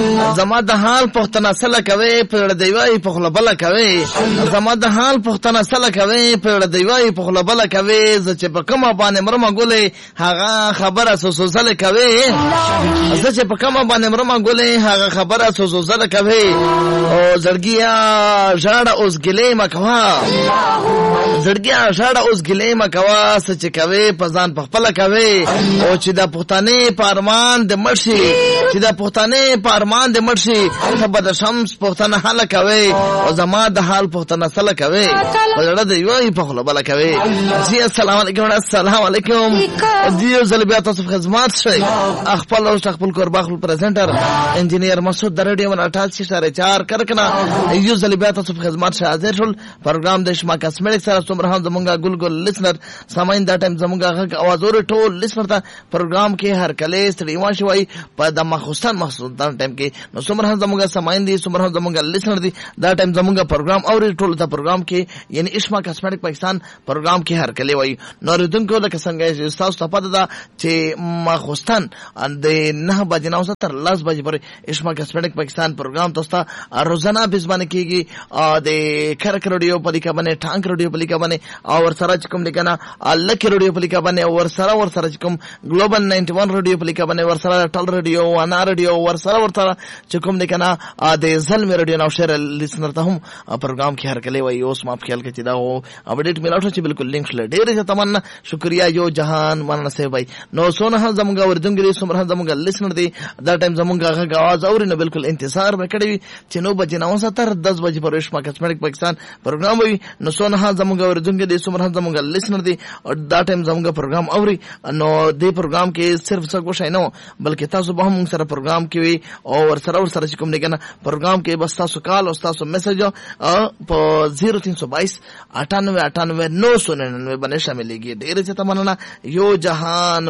زما د حال پختنه سره کوي په دیوای په خپل کوي زما د حال پختنه سره کوي په دیوای په خپل کوي چې په کومه باندې مرمه ګولې هغه خبره سوسوسله کوي چې په کومه باندې مرمه ګولې هغه خبره سوسوسله کوي او زړګیا ژړه اوس ګلې مکوا زړګیا ژړه اوس ګلې مکوا چې کوي په ځان په خپل کوي او چې د پښتنې پارمان د مرشي چې د پښتنې پارمان د مرشي ته د شمس پښتنه حل کوي او زما د حال پښتنه سره کوي ولړه دی وای په خپل بل کوي جی السلام علیکم السلام علیکم جی زلبیا تاسو خدمات شي خپل او خپل قربا خپل پریزنټر انجینیر مسعود د رادیو 88.4 کرکنا یو زلبیا تاسو خدمات شي حاضر شول پروګرام د شما کاسمیټک سره څومره زمونږه ګل لیسنر سامعین دا ټایم زمونږه आवाज اور ټول لیسنر ته پروګرام کې هر کله ستړي شوی په د مخصوصن محسوس دا ټایم کې نو څومره زمونږه سامعین دي څومره زمونږه لیسنر دي دا ټایم زمونږه پروګرام اور ټول ته پروګرام کې یعنی اشما کاسمیټک پاکستان پروګرام کې هر کله وای نو ردونکو لکه څنګه تاسو ته پته ده چې مخصوصن د 9 بجې نه اوسه تر 10 بجې پورې اشما کاسمیټک پاکستان پروګرام تاسو ته روزانه بزمانه کیږي د کرک رادیو په لیکه باندې ټانک رادیو په لیکه باندې او سره کوم لیکنه لکه رادیو په لیکه باندې او سره کوم ګلوبل 91 رادیو په لیکه باندې ورسره ټل رادیو وانا رادیو ورسره کوم لیکنه د زلم رادیو نو شهر لیسنر ته هم پروګرام کې هر کله وای اوس ما په خیال کې دا او اپډیټ میلاټو چې بالکل لینک شل ډېر تمنا شکریا یو جهان مولانا صاحب بھائی نو سونه زمونږه وردونګری سمره زمونږه لیسنر دی دا ټایم زمونږه غواز اور نه بالکل انتظار وکړی چې 9 بجې نه اوسه تر 10 بجې پر اشما کاسمیټک پاکستان پروګرام وي نو سونه زمونږه وردونګری سمره زمونږه لیسنر دی او دا ټایم زمونږه پروګرام اوري نو دې پروګرام کې صرف څه کوشش نه بلکې تاسو به هم سره پروګرام کې وي او ورسره کوم نه کنه پروګرام کې بس تاسو کال او تاسو میسج په 0322 98 99 999 باندې شاملېږي ډېر څه تمنا یو جهان